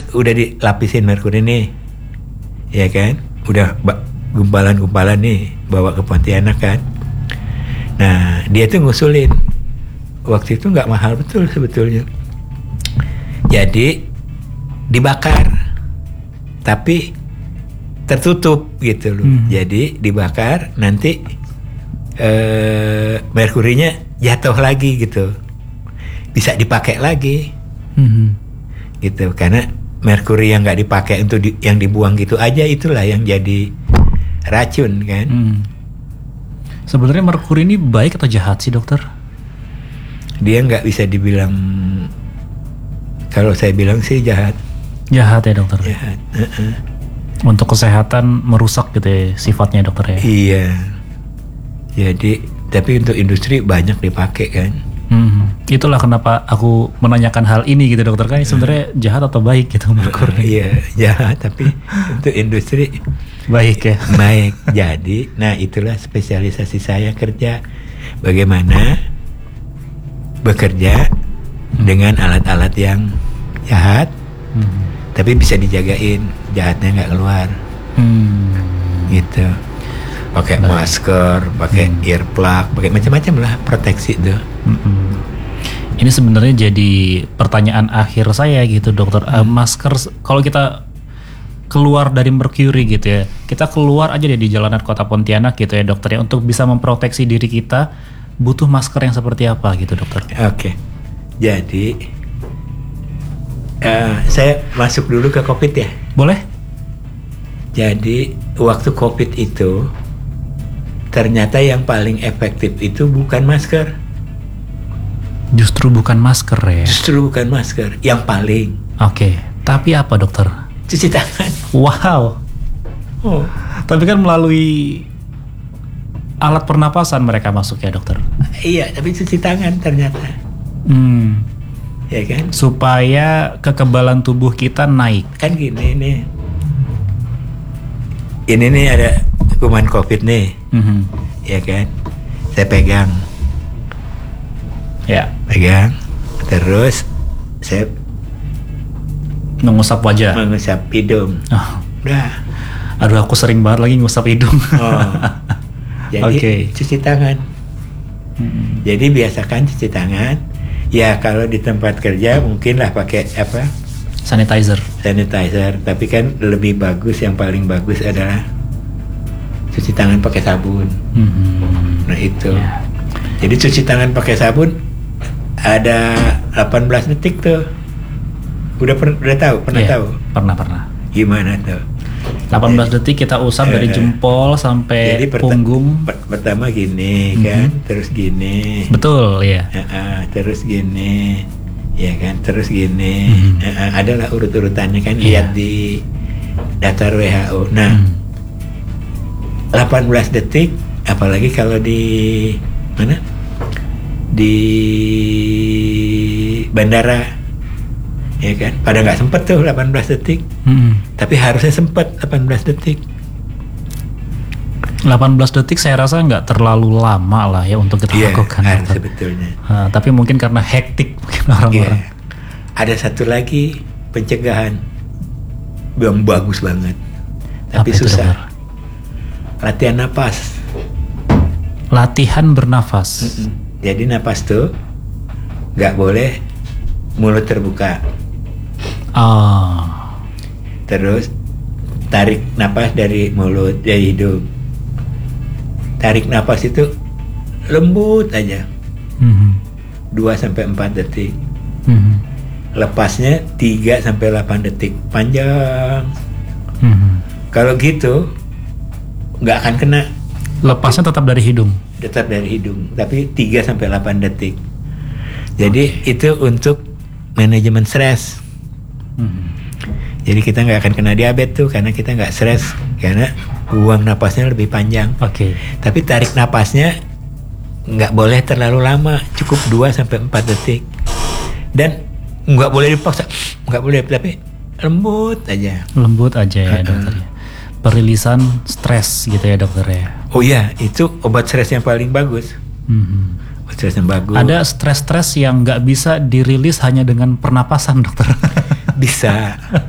udah dilapisin merkuri nih, ya kan? Udah gumpalan-gumpalan nih bawa ke Pontianak kan. Nah dia tuh ngusulin, waktu itu nggak mahal betul sebetulnya. Jadi dibakar, tapi tertutup gitu loh. Jadi dibakar nanti merkurinya jatuh lagi gitu, bisa dipakai lagi. Gitu, karena merkuri yang nggak dipakai untuk yang dibuang gitu aja, itulah yang jadi racun kan. Sebenarnya merkuri ini baik atau jahat sih dokter? Dia nggak bisa dibilang, kalau saya bilang sih jahat. Jahat ya dokter? Jahat. Untuk kesehatan merusak gitu ya sifatnya dokter ya? Iya. Jadi tapi untuk industri banyak dipakai kan. Itulah kenapa aku menanyakan hal ini gitu dokter, kan sebenarnya jahat atau baik gitu merkuri? Iya jahat, tapi untuk industri baik ya. Baik. Jadi, nah itulah spesialisasi saya kerja, bagaimana bekerja dengan alat-alat yang jahat, tapi bisa dijagain jahatnya nggak keluar. Gitu. Pakai masker, pakai earplug, pakai macam-macam lah proteksi itu. Ini sebenarnya jadi pertanyaan akhir saya gitu dokter. Masker, kalau kita keluar dari merkuri gitu ya, kita keluar aja deh di jalanan kota Pontianak gitu ya dokter ya, untuk bisa memproteksi diri kita, butuh masker yang seperti apa gitu dokter? Oke. Jadi saya masuk dulu ke COVID ya. Boleh? Jadi waktu COVID itu ternyata yang paling efektif itu bukan masker. Justru bukan masker ya? Justru bukan masker yang paling. Oke. Tapi apa dokter? Cuci tangan. Wow. Tapi kan melalui alat pernapasan mereka masuk ya dokter? Iya, tapi cuci tangan ternyata. Ya kan? Supaya kekebalan tubuh kita naik. Kan gini nih. Ini nih ada kuman COVID nih. Ya kan? Saya pegang. Ya. Pegang. Terus saya mengusap wajah. Mengusap hidung. Udah. Aduh, aku sering banget lagi ngusap hidung. Jadi cuci tangan. Jadi biasakan cuci tangan. Ya kalau di tempat kerja mungkin lah pakai apa? Sanitizer. Tapi kan lebih bagus, yang paling bagus adalah cuci tangan pakai sabun. Nah itu. Jadi cuci tangan pakai sabun ada 18 detik tuh. Udah tahu? Pernah tahu? Pernah. Gimana tuh? 18 detik kita usap dari jempol sampai punggung. Pertama gini kan, terus gini. Betul, ya. Terus gini, ya kan, terus gini. Adalah urut-urutannya kan, lihat di daftar WHO. Nah, 18 detik, apalagi kalau di mana? Di bandara, ya kan, pada nggak sempet tuh 18 detik. Tapi harusnya sempet 18 detik. 18 detik saya rasa nggak terlalu lama lah ya untuk kita lakukan. Iya, sebetulnya. Tapi mungkin karena hektik mungkin orang-orang. Ada satu lagi pencegahan yang bagus banget, tapi susah. Latihan napas. Latihan bernafas. Jadi napas tuh nggak boleh mulut terbuka. Terus tarik napas dari mulut, dari hidung. Tarik napas itu lembut aja. 2-4 detik. Lepasnya 3-8 detik, panjang. Kalau gitu nggak akan kena. Lepasnya tetap dari hidung. Tetap dari hidung, tapi 3-8 detik. Jadi itu untuk manajemen stres. Jadi kita nggak akan kena diabetes tuh karena kita nggak stres, karena buang napasnya lebih panjang. Tapi tarik napasnya nggak boleh terlalu lama, cukup 2-4 detik. Dan nggak boleh dipaksa, nggak boleh, tapi lembut aja. Lembut aja ya dokter. Perilisan stres gitu ya dokter ya. Oh iya, itu obat stres yang paling bagus. Obat stres yang bagus. Ada stres yang nggak bisa dirilis hanya dengan pernapasan dokter? Bisa.